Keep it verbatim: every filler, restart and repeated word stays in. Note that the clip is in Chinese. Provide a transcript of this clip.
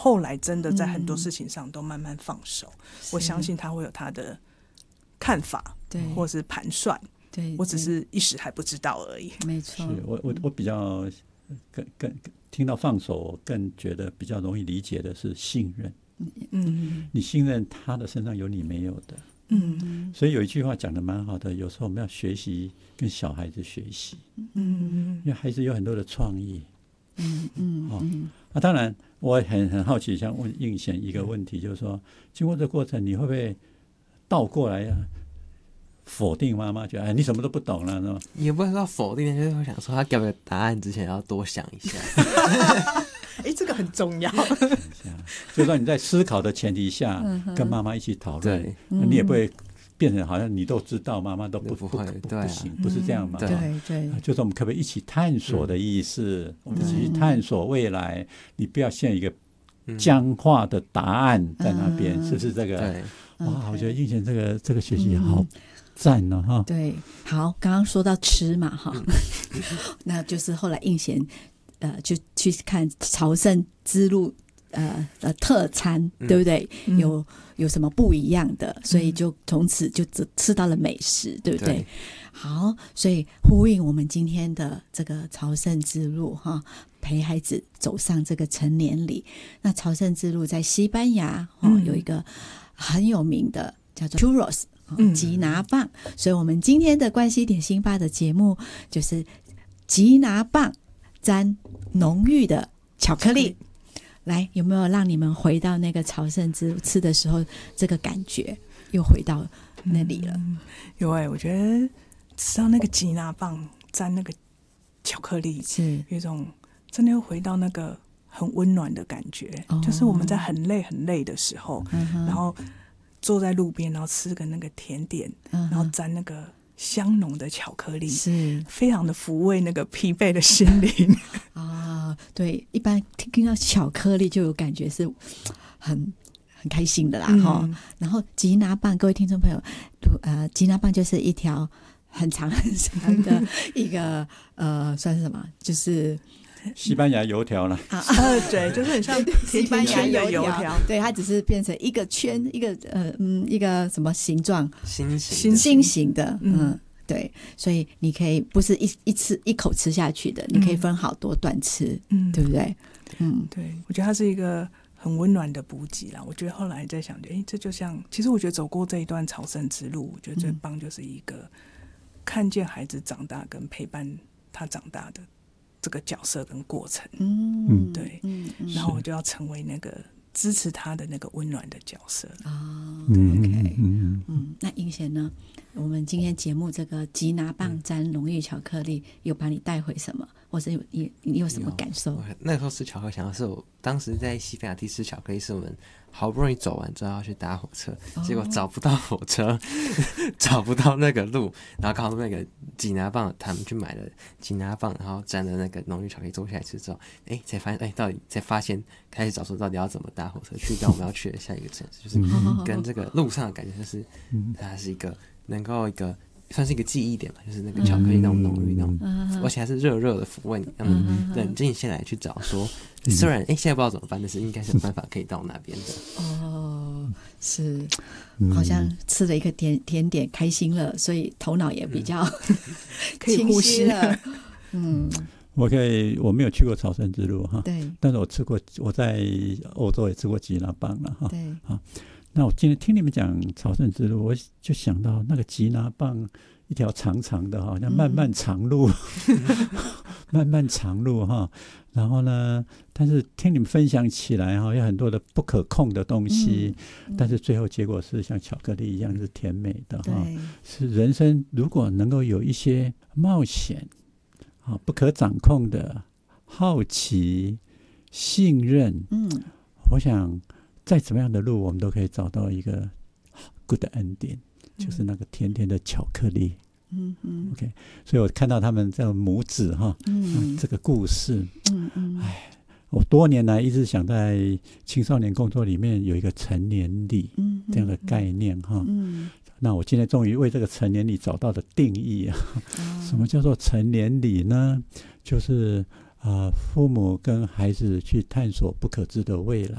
后来真的在很多事情上都慢慢放手，嗯、我相信他会有他的看法，对，或是盘算，对，我只是一时还不知道而已。 没错， 是我我我比较更更听到放手，我更觉得比较容易理解的是信任。嗯，你信任他的身上有你没有的。嗯，所以有一句话讲得蛮好的，有时候我们要学习跟小孩子学习。嗯，因为孩子有很多的创意。嗯嗯哦，那、啊、当然，我很很好奇，想问应贤一个问题，就是说，经过这个过程，你会不会倒过来啊？否定妈妈，觉得哎，你什么都不懂了，是吧？ 也不能说否定，就是会想说，他给我答案之前要多想一下。 哎，这个很重要。 就是说你在思考的前提下，跟妈妈一起讨论，你也不会变成好像你都知道，妈妈都不不会，不不行，不是这样嘛？ 对对， 就是我们可不可以一起探索的意思？我们一起去探索未来，你不要现一个僵化的答案在那边，是不是这个？哇，我觉得应贤这个这个学习好赞了哈。 对，好，刚刚说到吃嘛哈，那就是后来应贤呃就去看朝圣之路呃的特餐，对不对？嗯、有有什么不一样的，所以就从此就吃到了美食，对不对？对，好，所以呼应我们今天的这个朝圣之路哈，陪孩子走上这个成年礼。那朝圣之路在西班牙、哦嗯、有一个很有名的叫做 churros。吉拿棒，所以我们今天的关系点心吧的节目就是吉拿棒沾浓郁的巧克力。来，有没有让你们回到那个朝圣之路吃的时候，这个感觉又回到那里了？嗯、 有哎、欸，我觉得吃到那个吉拿棒沾那个巧克力，是有一种真的又回到那个很温暖的感觉、哦，就是我们在很累很累的时候，嗯、然后。坐在路边，然后吃个那个甜点，嗯、然后沾那个香浓的巧克力，是非常的抚慰那个疲惫的心灵啊。对，一般听到巧克力就有感觉是很很开心的啦哈、嗯。然后吉拿棒，各位听众朋友，呃，吉拿棒就是一条很长很长的一个呃，算是什么？就是西班牙油条了啊， 对，就是很像西班牙油条，对，它只是变成一个圈，一个呃嗯，一个什么形状， 心形心形的，嗯，对，所以你可以不是一一吃一口吃下去的，你可以分好多段吃，嗯，对不对？ 嗯，对，我觉得它是一个很温暖的补给啦。我觉得后来在想，哎，这就像，其实我觉得走过这一段朝圣之路，我觉得最棒就是一个看见孩子长大跟陪伴他长大的。这个角色跟过程，嗯，对，嗯，然后我就要成为那个支持他的那个温暖的角色啊。OK， 嗯嗯，那应贤呢？我们今天节目这个吉拿棒沾浓郁巧克力，有把你带回什么，或者有你你有什么感受？ 那时候吃巧克力，想的是我当时在西班牙第一次吃巧克力，是我们好不容易走完之后要去搭火车，哦、结果找不到火车，找不到那个路，然后刚好那个吉拿棒，他们去买了吉拿棒，然后沾了那个浓郁巧克力，坐下来吃之后，哎，才发现，哎，到底才发现开始找出到底要怎么搭火车去到我们要去的下一个城市，就是跟这个路上的感觉，就是它是一个能够一个。算是一个记忆点吧，就是那个巧克力那种浓郁那种，嗯、而且还是热热的抚慰你，让你冷静下来去找说，嗯、虽然哎、欸、现在不知道怎么办，但是应该是有办法可以到那边的。 哦，是，好像吃了一个甜甜点开心了，所以头脑也比较、嗯、 可以呼吸了。 嗯， 我可以，我没有去过朝圣之路哈， 对， 但是我吃过，我在欧洲也吃过吉拿棒了哈， 对， 啊。那我今天听你们讲朝圣之路，我就想到那个吉拿棒一条长长的，好像漫漫长路，嗯、漫漫长路哈。然后呢，但是听你们分享起来哈，有很多的不可控的东西，嗯、但是最后结果是像巧克力一样是甜美的哈。是人生如果能够有一些冒险啊，不可掌控的好奇、信任，嗯，我想。再怎么样的路，我们都可以找到一个 good ending，、嗯、就是那个甜甜的巧克力。嗯嗯 ，OK， 所以我看到他们这母子哈，嗯、这个故事，嗯嗯，哎，我多年来一直想在青少年工作里面有一个成年礼、嗯、这样的概念哈。嗯，那我今天终于为这个成年礼找到的定义啊，哦、什么叫做成年礼呢？就是。呃，父母跟孩子去探索不可知的未来，